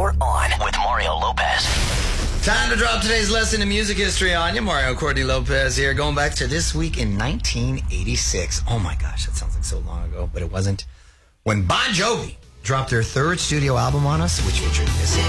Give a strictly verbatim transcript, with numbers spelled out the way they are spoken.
You're on with Mario Lopez. Time to drop today's lesson in music history on you. Mario Courtney Lopez here, going back to this week in nineteen eighty-six. Oh my gosh, that sounds like so long ago, but it wasn't. When Bon Jovi dropped their third studio album on us, which featured this